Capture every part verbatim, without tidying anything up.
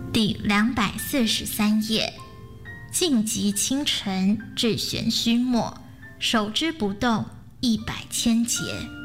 第两百四十三页，静极清晨至玄虚末，手之不动，一百千劫。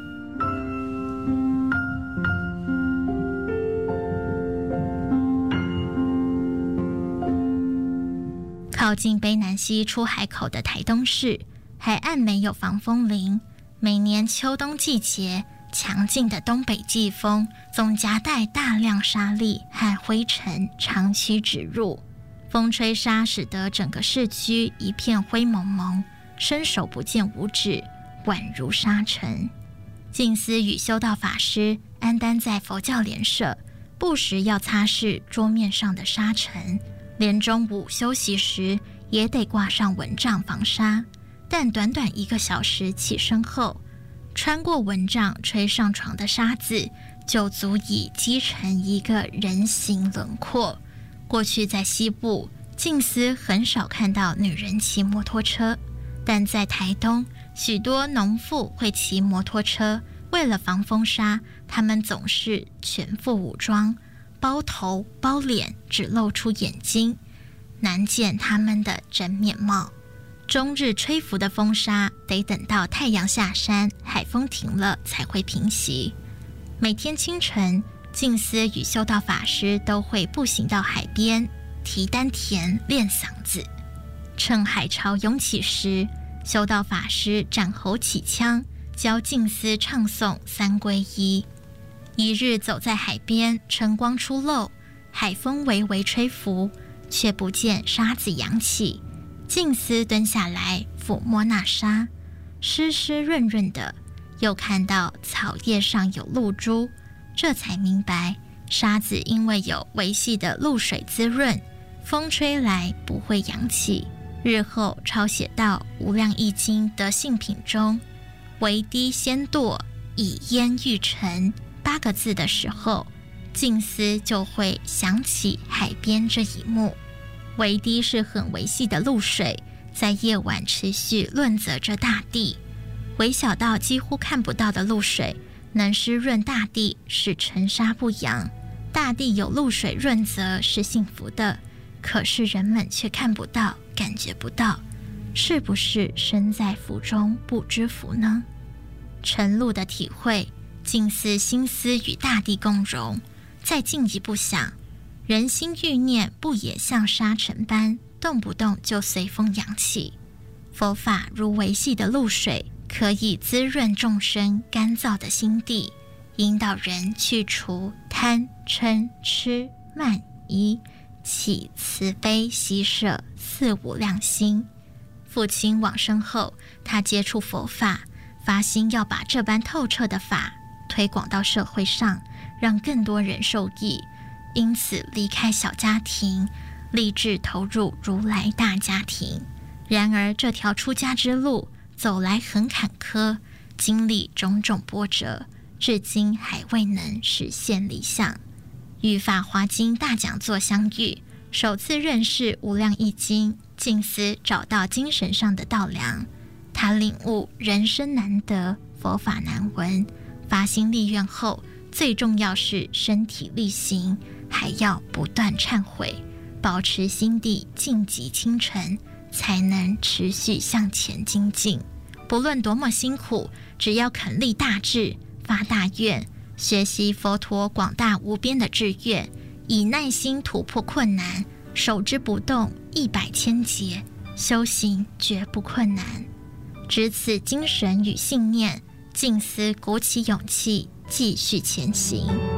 靠近卑南溪出海口的台东市，海岸没有防风林，每年秋冬季节，强劲的东北季风总夹带大量沙粒和灰尘长驱直入，风吹沙使得整个市区一片灰蒙蒙，伸手不见五指，宛如沙尘。静思与修道法师安担在佛教莲社，不时要擦拭桌面上的沙尘，连中午休息时也得挂上蚊帐防沙。但短短一个小时起身后，穿过蚊帐吹上床的沙子就足以积成一个人形轮廓。过去在西部，静思很少看到女人骑摩托车，但在台东，许多农妇会骑摩托车，为了防风沙，他们总是全副武装，包头包脸，只露出眼睛，难见他们的真面貌。终日吹拂的风沙得等到太阳下山，海风停了才会平息。每天清晨，静思与修道法师都会步行到海边，提丹田练嗓子。趁海潮涌起时，修道法师斩喉起腔，教静思唱诵三皈依。一日走在海边，晨光初露，海风微微吹拂，却不见沙子扬起。静思蹲下来抚摸那沙，湿湿润润的，又看到草叶上有露珠，这才明白沙子因为有维系的露水滋润，风吹来不会扬起。日后抄写到《无量易经》的信品中，为滴先堕，以烟欲沉八个字的时候，静思就会想起海边这一幕。微滴是很微细的露水，在夜晚持续润泽着大地。微小到几乎看不到的露水，能湿润大地，使尘沙不扬。大地有露水润泽是幸福的，可是人们却看不到，感觉不到，是不是身在福中不知福呢？晨露的体会，静思心思与大地共融。再进一步想，人心欲念不也像沙尘般，动不动就随风扬起？佛法如维系的露水，可以滋润众生干燥的心地，引导人去除贪嗔痴慢疑，起慈悲喜舍四无量心。父亲往生后，他接触佛法，发心要把这般透彻的法推广到社会上，让更多人受益，因此离开小家庭，立志投入如来大家庭。然而这条出家之路走来很坎坷，经历种种波折，至今还未能实现理想。与法华经大讲座相遇，首次认识无量易经，静思找到精神上的道粮。他领悟人生难得，佛法难闻，发心立愿后，最重要是身体力行，还要不断忏悔，保持心地静极清晨，才能持续向前精进。不论多么辛苦，只要肯立大志，发大愿，学习佛陀广大无边的志愿，以耐心突破困难，手之不动，一百千劫，修行绝不困难。值此精神与信念，静思鼓起勇气，继续前行。